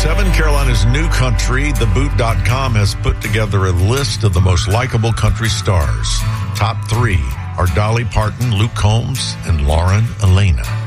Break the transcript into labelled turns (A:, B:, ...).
A: 7, Carolina's new country, TheBoot.com, has put together a list of the most likable country stars. Top 3 are Dolly Parton, Luke Combs, and Lauren Elena.